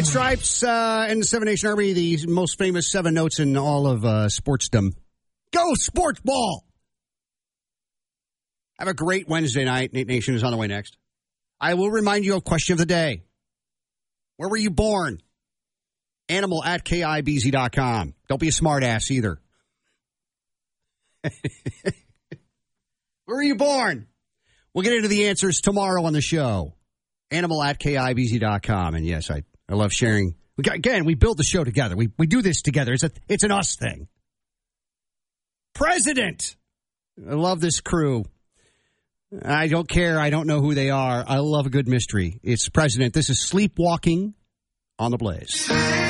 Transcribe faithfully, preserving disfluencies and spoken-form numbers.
White Stripes uh, and the Seven Nation Army, the most famous seven notes in all of uh, sportsdom. Go sports ball! Have a great Wednesday night. Nate Nation is on the way next. I will remind you of question of the day. Where were you born? Animal at K I B Z dot com. Don't be a smart ass either. Where were you born? We'll get into the answers tomorrow on the show. Animal at K I B Z dot com. And yes, I, I love sharing. We got, again, we build the show together. We we do this together. It's a it's an us thing. President. I love this crew. I don't care. I don't know who they are. I love a good mystery. It's President. This is Sleepwalking on the Blaze.